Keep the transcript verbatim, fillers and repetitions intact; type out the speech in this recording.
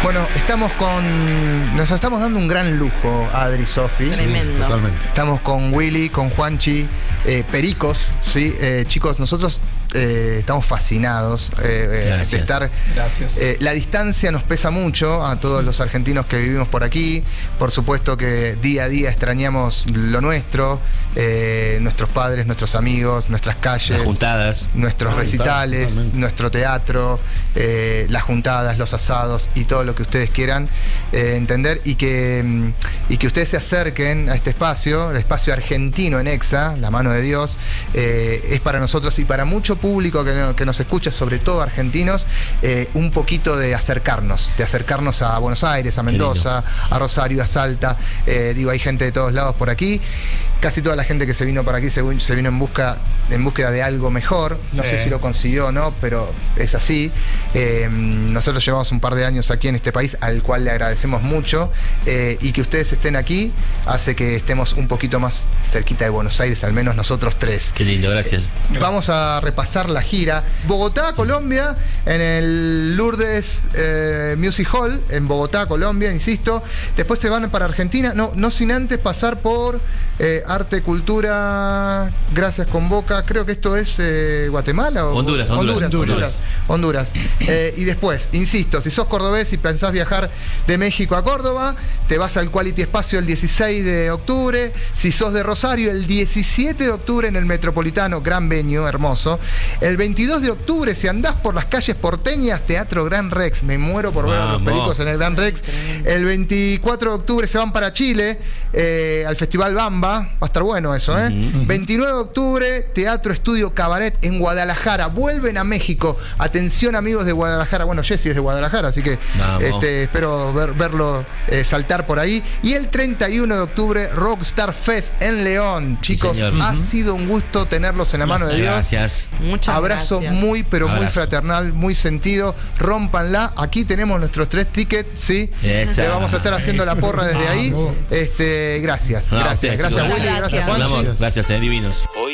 Bueno, estamos con... Nos estamos dando un gran lujo, Adri, Sofi. Tremendo. Totalmente. Estamos con Willy, con Juanchi, eh, Pericos, ¿sí? Eh, chicos, nosotros eh, estamos fascinados eh, de estar... Gracias. Eh, la distancia nos pesa mucho a todos los argentinos que vivimos por aquí. Por supuesto que día a día extrañamos lo nuestro, eh, nuestros padres, nuestros amigos, nuestras calles, Las juntadas, nuestros Ah, recitales, totalmente. nuestro teatro, eh, las juntadas, los asados y todo lo que ustedes quieran eh, entender y que, mm, y que ustedes se acerquen a este espacio, el espacio argentino en EXA, la mano de Dios, eh, es para nosotros y para mucho público que, no- que nos escucha, sobre todo argentinos, eh, un poquito de acercarnos, de acercarnos a Buenos Aires, a Mendoza, a Rosario, a Salta. Eh, digo, hay gente de todos lados por aquí. Casi toda la gente que se vino para aquí se, se vino en busca en búsqueda de algo mejor. No Sí. sé si lo consiguió o no, pero es así. Eh, nosotros llevamos un par de años aquí en este país, al cual le agradecemos mucho. Eh, y que ustedes estén aquí hace que estemos un poquito más cerquita de Buenos Aires, al menos nosotros tres. qué lindo, gracias. Vamos a repasar la gira. Bogotá, Colombia, en el Lourdes eh, Music Hall, en Bogotá, Colombia, insisto. Después se van para Argentina, no, no sin antes pasar por eh, Arte, Cultura, Gracias con Boca. Creo que esto es eh, Guatemala o Honduras, Honduras, Honduras. Honduras, Honduras. Eh, y después, insisto, si sos cordobés y pensás viajar de México a Córdoba, te vas al Quality Espacio el dieciséis de octubre. Si sos de Rosario, el diecisiete de octubre en el Metropolitano, gran venue, hermoso. El veintidós de octubre, si andás por las calles porteñas, Teatro Gran Rex. Me muero por ver a los Vamos. Pericos en el Gran Rex. El veinticuatro de octubre se van para Chile, eh, al Festival Bamba. Va a estar bueno eso, ¿eh? Ujú. veintinueve de octubre, Teatro Estudio Cabaret en Guadalajara. Vuelven a México. Atención, amigos de Guadalajara. Bueno, Jessy es de Guadalajara, así que Vamos. este, espero ver- verlo eh, saltar por ahí. Y el treinta y uno de octubre, Rockstar Fest en León. Chicos, señor. ha Ujú. sido un gusto tenerlos en la mano de Dios. Gracias. Muchas Abrazo gracias. muy, pero muy Abrazo. fraternal, muy sentido. Rómpanla. Aquí tenemos nuestros tres tickets, ¿sí? Esa. Le vamos a estar haciendo la porra desde ahí. Vamos. Este, gracias, No, gracias, ustedes, gracias, chicos. Willy, Muchas gracias, gracias. Juanchi. Hablamos, gracias, eh, divinos. Hoy